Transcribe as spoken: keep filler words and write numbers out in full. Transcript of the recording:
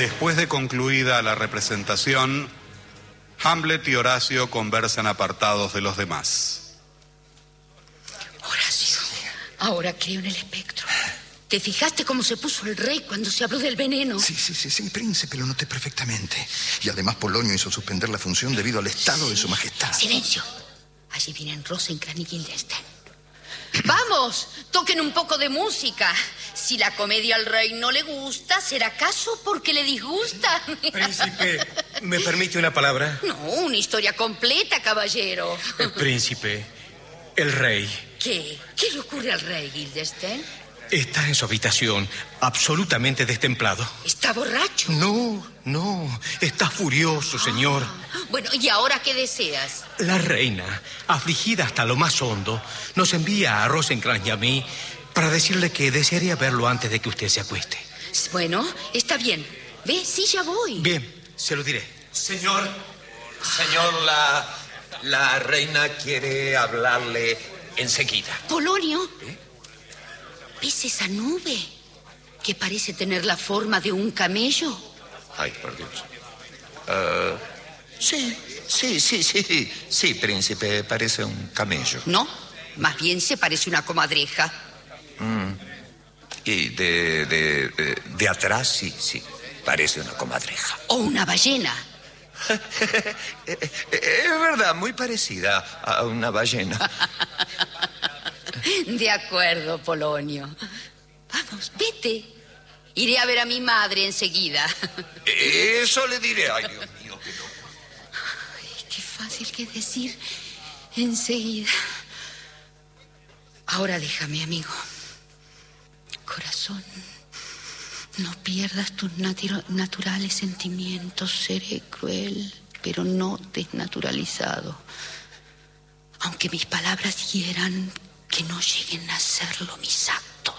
Después de concluida la representación, Hamlet y Horacio conversan apartados de los demás. Horacio, ahora creo en el espectro. ¿Te fijaste cómo se puso el rey cuando se habló del veneno? Sí, sí, sí, sí, príncipe, lo noté perfectamente. Y además Polonio hizo suspender la función debido al estado sí. de su majestad. Silencio. Allí vienen Rosencrantz y Guildenstern. ¡Vamos! Toquen un poco de música. Si la comedia al rey no le gusta, ¿será acaso porque le disgusta? Príncipe, ¿me permite una palabra? No, una historia completa, caballero. El príncipe, el rey. ¿Qué? ¿Qué le ocurre al rey, Guildenstern? Está en su habitación, absolutamente destemplado. ¿Está borracho? No, no, está furioso, señor. Ah, bueno, ¿y ahora qué deseas? La reina, afligida hasta lo más hondo, nos envía a Rosencrantz y a mí para decirle que desearía verlo antes de que usted se acueste. Bueno, está bien. Ve, sí, ya voy. Bien, se lo diré. Señor, señor, la, la reina quiere hablarle enseguida. Polonio. ¿Eh? ¿Ves esa nube que parece tener la forma de un camello? Ay, por Dios. Uh, sí, sí, sí, sí. Sí, príncipe, parece un camello. No, más bien se parece una comadreja. Mm. Y de, de, de, de atrás, sí, sí, parece una comadreja. O una ballena. Es verdad, muy parecida a una ballena. De acuerdo, Polonio. Vamos, vete. Iré a ver a mi madre enseguida. Eso le diré. Ay, Dios mío, que no. Ay, qué fácil que decir enseguida. Ahora déjame, amigo. Corazón, no pierdas tus natu- naturales sentimientos. Seré cruel, pero no desnaturalizado. Aunque mis palabras hieran, que no lleguen a serlo mis actos.